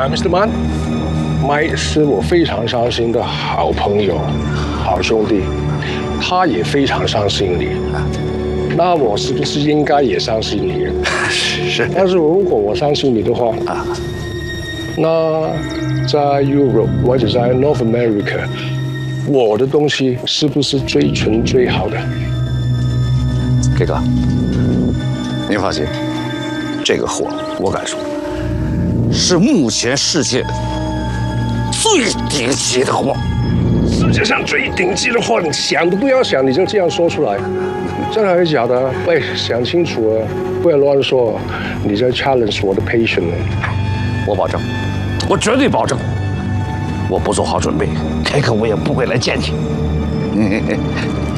Mr. Man， Mike 是我非常伤心的好朋友、好兄弟，他也非常伤心你。那我是不是应该也伤心你？ 是。 但是如果我伤心你的话，那在 Europe 或者在 North America， 我的东西是不是最纯最好的 ？K 哥，您放心，这个货我敢说，是目前世界最顶级的货。 世界上最顶级的货，你想都不要想，你就这样说出来，真的还是假的？喂，想清楚啊，不要乱说，你在 challenge 我的 patience。 我保证，我绝对保证，我不做好准备，K 哥我也不会来见你。